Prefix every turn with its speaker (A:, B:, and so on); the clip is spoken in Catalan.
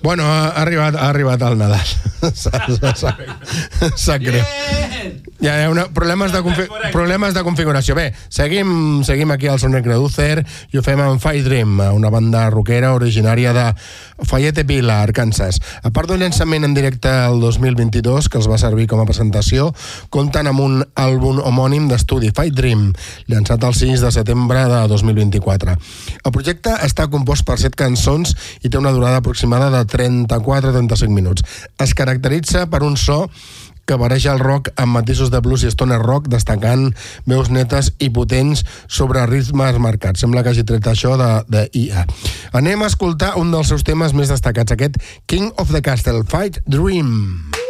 A: Bueno, ha arribat el Nadal. Sap greu. Hi ha problemes de configuració. Bé, seguim aquí al Sonic Reducer i ho fem amb Fight Dream, una banda rockera originària de Fayetteville, Arkansas. A part d'un llançament en directe el 2022, que els va servir com a presentació, compten amb un àlbum homònim d'estudi, Fight Dream, llançat el 6 de setembre de 2024. El projecte està compost per 7 cançons i té una durada aproximada de 34-35 minuts. Es caracteritza per un so que bareja el rock amb matisos de blues i stoner rock, destacant veus netes i potents sobre ritmes marcats. Sembla que hagi tret això de IA. Anem a escoltar un dels seus temes més destacats, aquest King of the Castle, Fight Dream.